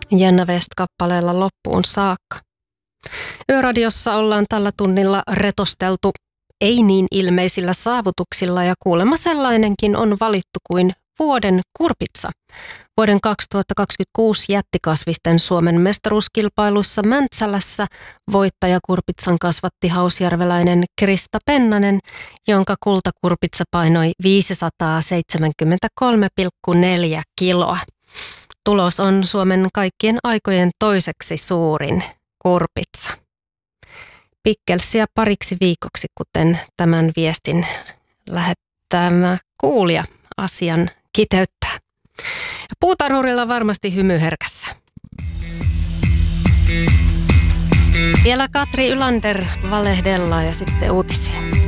Jenna West-kappaleella loppuun saakka. Yöradiossa ollaan tällä tunnilla retosteltu ei niin ilmeisillä saavutuksilla ja kuulemma sellainenkin on valittu kuin vuoden kurpitsa. Vuoden 2026 jättikasvisten Suomen mestaruuskilpailussa Mäntsälässä voittajakurpitsan kasvatti hausjärveläinen Krista Pennanen, jonka kultakurpitsa painoi 573,4 kiloa. Tulos on Suomen kaikkien aikojen toiseksi suurin kurpitsa. Pikkelsiä pariksi viikoksi, kuten tämän viestin lähettämä kuulija asian kiteyttää. Puutarhurilla varmasti hymy herkässä. Vielä Katri Ylander valehdellaan ja sitten uutisia.